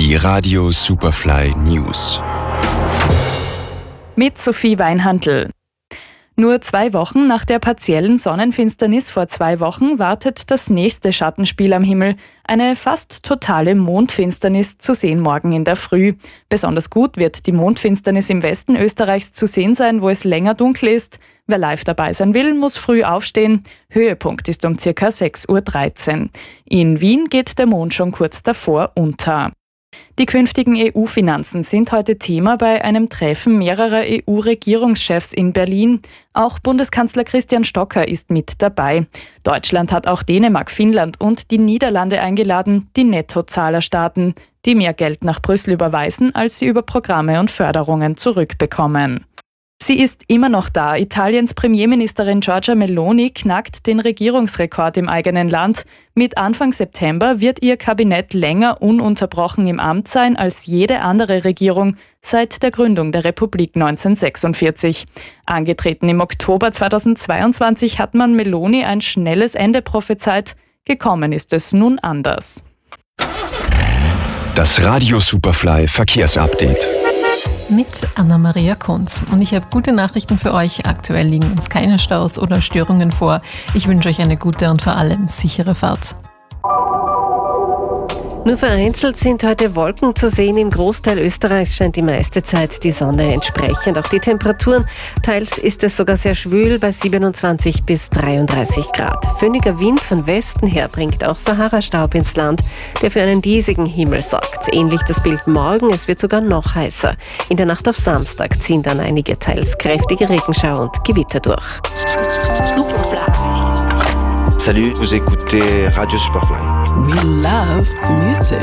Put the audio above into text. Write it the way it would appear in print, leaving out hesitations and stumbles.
Die Radio Superfly News. Mit Sophie Weinhandl. Nur 2 Wochen nach der partiellen Sonnenfinsternis vor 2 Wochen wartet das nächste Schattenspiel am Himmel. Eine fast totale Mondfinsternis zu sehen morgen in der Früh. Besonders gut wird die Mondfinsternis im Westen Österreichs zu sehen sein, wo es länger dunkel ist. Wer live dabei sein will, muss früh aufstehen. Höhepunkt ist um ca. 6:13 Uhr. In Wien geht der Mond schon kurz davor unter. Die künftigen EU-Finanzen sind heute Thema bei einem Treffen mehrerer EU-Regierungschefs in Berlin. Auch Bundeskanzler Christian Stocker ist mit dabei. Deutschland hat auch Dänemark, Finnland und die Niederlande eingeladen, die Nettozahlerstaaten, die mehr Geld nach Brüssel überweisen, als sie über Programme und Förderungen zurückbekommen. Sie ist immer noch da. Italiens Premierministerin Giorgia Meloni knackt den Regierungsrekord im eigenen Land. Mit Anfang September wird ihr Kabinett länger ununterbrochen im Amt sein als jede andere Regierung seit der Gründung der Republik 1946. Angetreten im Oktober 2022 hat man Meloni ein schnelles Ende prophezeit. Gekommen ist es nun anders. Das Radio Superfly Verkehrsupdate. Mit Anna-Maria Kunz. Und ich habe gute Nachrichten für euch. Aktuell liegen uns keine Staus oder Störungen vor. Ich wünsche euch eine gute und vor allem sichere Fahrt. Nur vereinzelt sind heute Wolken zu sehen. Im Großteil Österreichs scheint die meiste Zeit die Sonne entsprechend. Auch die Temperaturen, teils ist es sogar sehr schwül bei 27 bis 33 Grad. Föhniger Wind von Westen her bringt auch Sahara-Staub ins Land, der für einen diesigen Himmel sorgt. Ähnlich das Bild morgen, es wird sogar noch heißer. In der Nacht auf Samstag ziehen dann einige teils kräftige Regenschauer und Gewitter durch. Salut, vous écoutez Radio Superfly. We love music.